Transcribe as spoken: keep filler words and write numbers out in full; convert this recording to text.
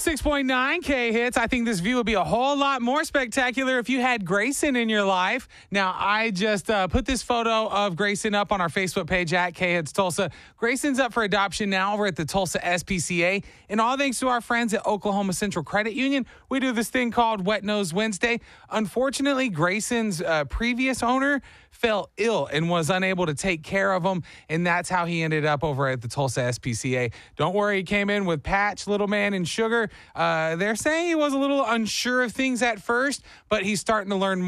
six point nine K hits. I think this view would be a whole lot more spectacular if you had Grayson in your life. Now, I just uh, put this photo of Grayson up on our Facebook page at K Hits Tulsa. Grayson's up for adoption now over at the Tulsa S P C A. And all thanks to our friends at Oklahoma Central Credit Union, we do this thing called Wet Nose Wednesday. Unfortunately, Grayson's uh, previous owner fell ill and was unable to take care of him, and that's how he ended up over at the Tulsa S P C A. Don't worry, he came in with Patch, Little Man, and Sugar. Uh, they're saying he was a little unsure of things at first, but he's starting to learn more.